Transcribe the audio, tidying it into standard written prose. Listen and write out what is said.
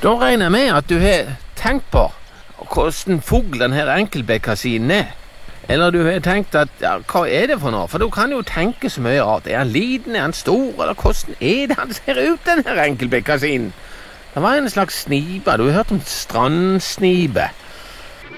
Da regner jeg med at du har tenkt på hvordan fugl den her enkeltbekkasinen er. Eller du har tenkt at, ja, hva er det for noe? For du kan jo tenke så mye rart. Er han liten, er han stor, eller hvordan er det han ser ut, den her enkeltbekkasinen? Det var en slags snipe, du har hørt om strandsnipe.